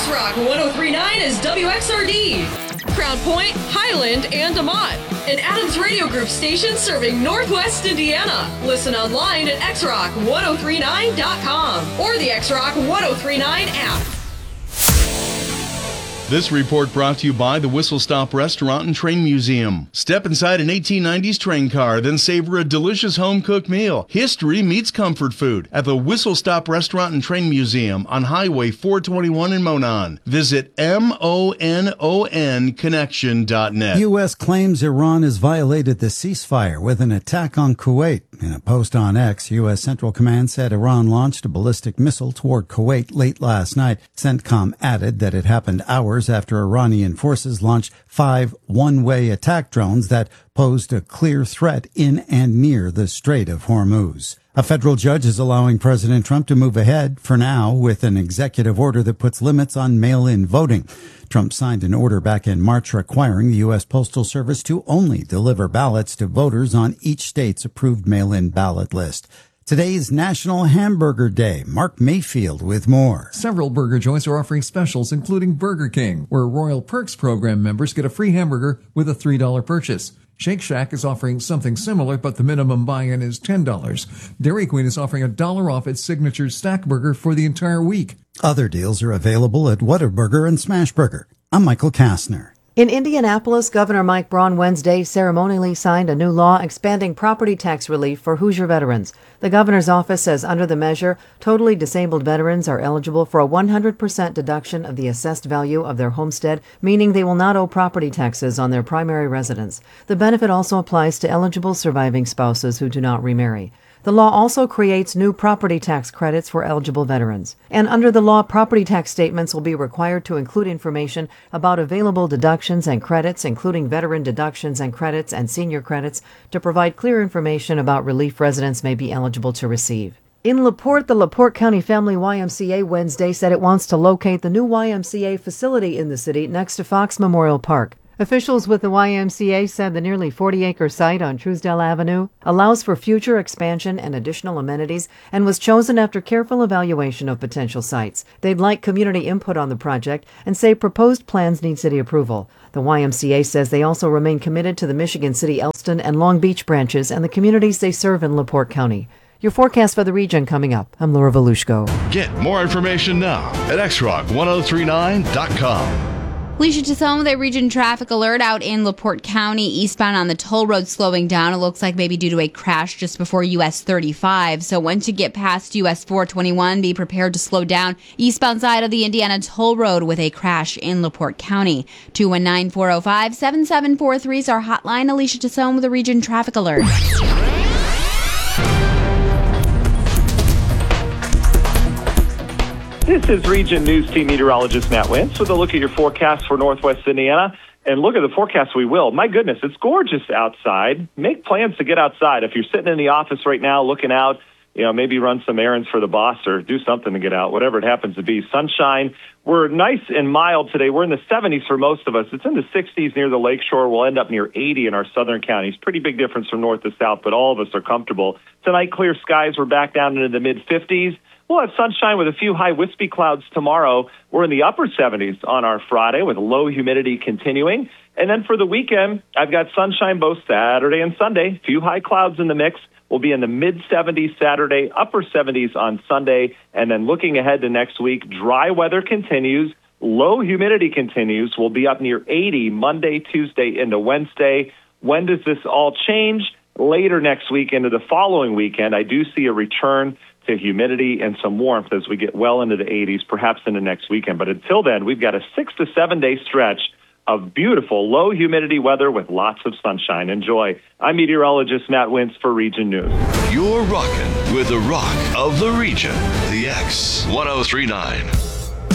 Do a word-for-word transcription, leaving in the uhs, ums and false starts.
X-Rock one oh three point nine is W X R D. Crown Point, Highland, and DeMont. An Adams Radio Group station serving Northwest Indiana. Listen online at x rock one oh three nine dot com or the X-Rock one oh three nine app. This report brought to you by the Whistle Stop Restaurant and Train Museum. Step inside an eighteen nineties train car, then savor a delicious home-cooked meal. History meets comfort food at the Whistle Stop Restaurant and Train Museum on Highway four twenty-one in Monon. Visit M O N O N connection dot net. U S claims Iran has violated the ceasefire with an attack on Kuwait. In a post on X, U S Central Command said Iran launched a ballistic missile toward Kuwait late last night. CENTCOM added that it happened hours after Iranian forces launched five one-way attack drones that posed a clear threat in and near the Strait of Hormuz. A federal judge is allowing President Trump to move ahead, for now, with an executive order that puts limits on mail-in voting. Trump signed an order back in March requiring the U S Postal Service to only deliver ballots to voters on each state's approved mail-in ballot list. Today's National Hamburger Day. Mark Mayfield with more. Several burger joints are offering specials, including Burger King, where Royal Perks program members get a free hamburger with a three dollars purchase. Shake Shack is offering something similar, but the minimum buy-in is ten dollars. Dairy Queen is offering a dollar off its signature Stack Burger for the entire week. Other deals are available at Whataburger and Smashburger. I'm Michael Kastner. In Indianapolis, Governor Mike Braun Wednesday ceremonially signed a new law expanding property tax relief for Hoosier veterans. The governor's office says under the measure, totally disabled veterans are eligible for a one hundred percent deduction of the assessed value of their homestead, meaning they will not owe property taxes on their primary residence. The benefit also applies to eligible surviving spouses who do not remarry. The law also creates new property tax credits for eligible veterans. And under the law, property tax statements will be required to include information about available deductions and credits, including veteran deductions and credits and senior credits, to provide clear information about relief residents may be eligible to receive. In LaPorte, the LaPorte County Family Y M C A Wednesday said it wants to locate the new Y M C A facility in the city next to Fox Memorial Park. Officials with the Y M C A said the nearly forty-acre site on Truesdale Avenue allows for future expansion and additional amenities and was chosen after careful evaluation of potential sites. They'd like community input on the project and say proposed plans need city approval. The Y M C A says they also remain committed to the Michigan City, Elston, and Long Beach branches and the communities they serve in LaPorte County. Your forecast for the region coming up. I'm Laura Volushko. Get more information now at x rock one oh three nine dot com. Alicia Tassone with a region traffic alert out in LaPorte County, eastbound on the toll road slowing down. It looks like maybe due to a crash just before U S thirty-five. So once you get past U S four twenty-one, be prepared to slow down eastbound side of the Indiana toll road with a crash in LaPorte County. two one nine, four oh five, seven seven four three is our hotline. Alicia Tassone with a region traffic alert. This is Region News Team Meteorologist Matt Wentz with a look at your forecast for Northwest Indiana. And look at the forecast we will. My goodness, it's gorgeous outside. Make plans to get outside. If you're sitting in the office right now looking out, you know, maybe run some errands for the boss or do something to get out, whatever it happens to be. Sunshine. We're nice and mild today. We're in the seventies for most of us. It's in the sixties near the lakeshore. We'll end up near eighty in our southern counties. Pretty big difference from north to south, but all of us are comfortable. Tonight, clear skies. We're back down into the mid-fifties. We'll have sunshine with a few high wispy clouds tomorrow. We're in the upper seventies on our Friday with low humidity continuing. And then for the weekend, I've got sunshine both Saturday and Sunday. Few high clouds in the mix. We'll be in the mid-seventies Saturday, upper seventies on Sunday. And then looking ahead to next week, dry weather continues. Low humidity continues. We'll be up near eighty Monday, Tuesday into Wednesday. When does this all change? Later next week into the following weekend, I do see a return to humidity and some warmth as we get well into the eighties, perhaps into next weekend. But until then, we've got a six to seven day stretch of beautiful low humidity weather with lots of sunshine. Enjoy. I'm meteorologist Matt Wentz for Region News. You're rocking with the rock of the region, the X one oh three point nine.